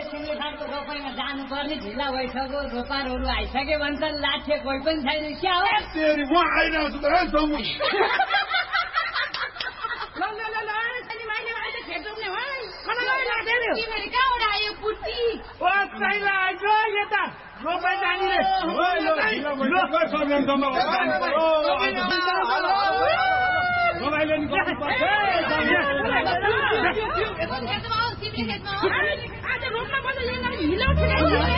सिंहको रोपाइमा जानुपर्ने ढिला भइसक्यो रोपारहरू आइसक्यो भन्छ लाठे कोही पनि छैन क्या हो म आइरहेको छु त आज रोप्न पर्छ